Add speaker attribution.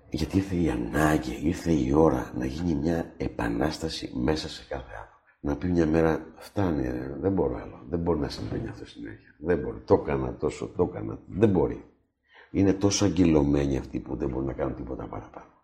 Speaker 1: Γιατί ήρθε η ανάγκη, ήρθε η ώρα να γίνει μια επανάσταση μέσα σε κάθε άνθρωπο. Να πει μια μέρα, φτάνει, δεν μπορώ άλλο. Δεν μπορεί να συμβαίνει αυτό συνέχεια. Δεν μπορεί. Το έκανα τόσο, το έκανα. Δεν μπορεί. Είναι τόσο αγκυλωμένοι αυτοί που δεν μπορούν να κάνουν τίποτα παραπάνω.